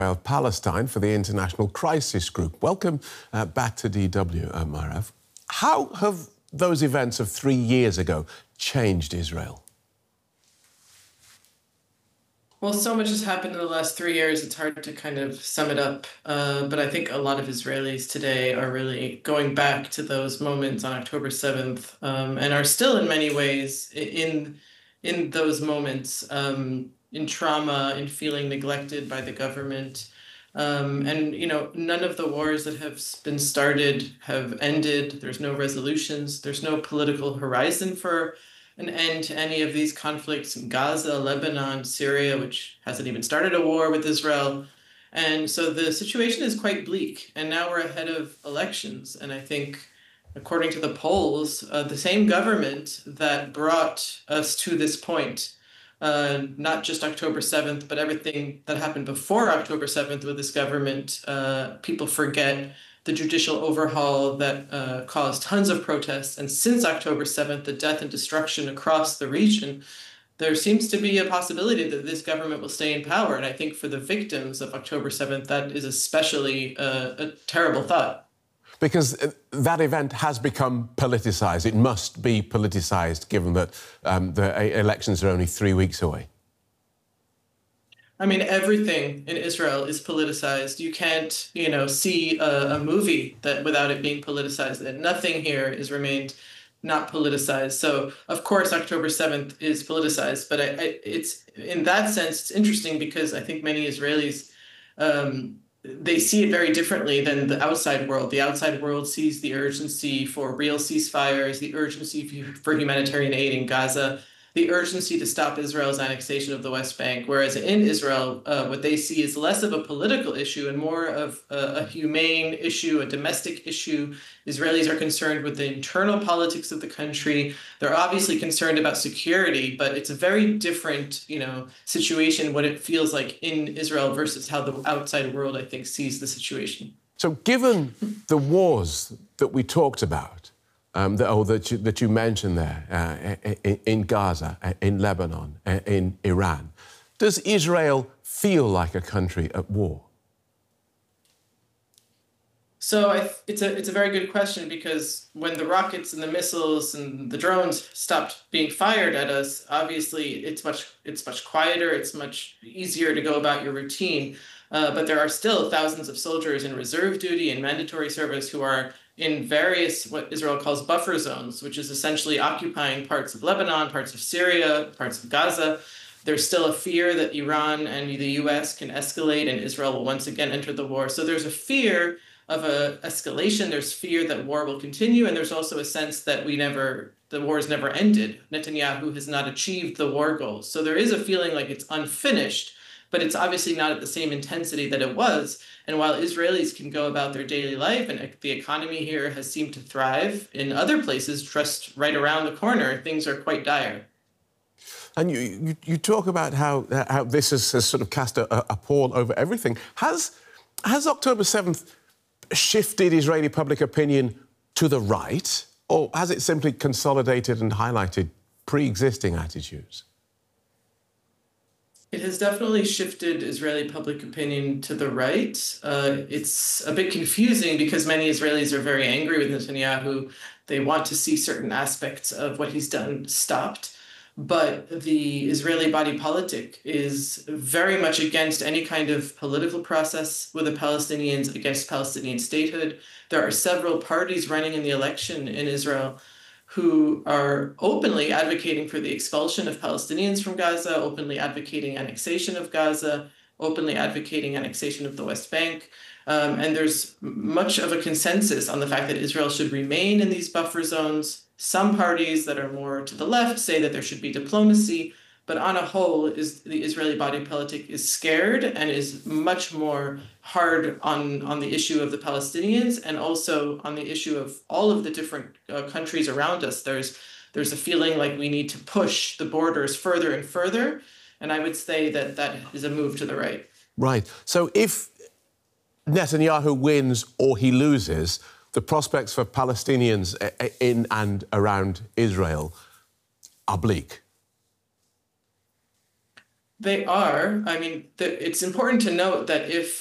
Palestine for the International Crisis Group. Welcome back to DW, Myrav. How have those events of 3 years ago changed Israel? Well, so much has happened in the last 3 years, it's hard to kind of sum it up. But I think a lot of Israelis today are really going back to those moments on October 7th, and are still in many ways in those moments, in trauma, in feeling neglected by the government. And, none of the wars that have been started have ended. There's no resolutions. There's no political horizon for an end to any of these conflicts in Gaza, Lebanon, Syria, which hasn't even started a war with Israel. And so the situation is quite bleak. And now we're ahead of elections. And I think, according to the polls, the same government that brought us to this point, not just October 7th, but everything that happened before October 7th with this government, people forget the judicial overhaul that caused tons of protests. And since October 7th, the death and destruction across the region, there seems to be a possibility that this government will stay in power. And I think for the victims of October 7th, that is especially a terrible thought. Because that event has become politicised. It must be politicised, given that the elections are only 3 weeks away. I mean, everything in Israel is politicized. You can't, see a movie that without it being politicized. And nothing here is remained not politicized. So, of course, October 7th is politicized. But it's in that sense, it's interesting because I think many Israelis, they see it very differently than the outside world. The outside world sees the urgency for real ceasefires, the urgency for humanitarian aid in Gaza, the urgency to stop Israel's annexation of the West Bank. Whereas in Israel, what they see is less of a political issue and more of a humane issue, a domestic issue. Israelis are concerned with the internal politics of the country. They're obviously concerned about security, but it's a very different, situation, what it feels like in Israel versus how the outside world, I think, sees the situation. So given the wars that we talked about, that you mentioned there, in Gaza, in Lebanon, in Iran, does Israel feel like a country at war? So it's a very good question, because when the rockets and the missiles and the drones stopped being fired at us, obviously it's much quieter, it's much easier to go about your routine. But there are still thousands of soldiers in reserve duty and mandatory service who are in various, what Israel calls buffer zones, which is essentially occupying parts of Lebanon, parts of Syria, parts of Gaza. There's still a fear that Iran and the US can escalate and Israel will once again enter the war. So there's a fear of an escalation. There's fear that war will continue. And there's also a sense that the war has never ended. Netanyahu has not achieved the war goals. So there is a feeling like it's unfinished, but it's obviously not at the same intensity that it was. And while Israelis can go about their daily life and the economy here has seemed to thrive, in other places just right around the corner, things are quite dire. And you talk about how this has sort of cast a pall over everything. Has October 7th shifted Israeli public opinion to the right, or has it simply consolidated and highlighted pre-existing attitudes? It has definitely shifted Israeli public opinion to the right. It's a bit confusing because many Israelis are very angry with Netanyahu. They want to see certain aspects of what he's done stopped. But the Israeli body politic is very much against any kind of political process with the Palestinians, against Palestinian statehood. There are several parties running in the election in Israel who are openly advocating for the expulsion of Palestinians from Gaza, openly advocating annexation of Gaza, openly advocating annexation of the West Bank. And there's much of a consensus on the fact that Israel should remain in these buffer zones. Some parties that are more to the left say that there should be diplomacy, but on a whole, the Israeli body politic is scared and is much more hard on the issue of the Palestinians and also on the issue of all of the different countries around us. There's a feeling like we need to push the borders further and further, and I would say that that is a move to the right. Right. So if Netanyahu wins or he loses, the prospects for Palestinians in and around Israel are bleak. They are. I mean, it's important to note that if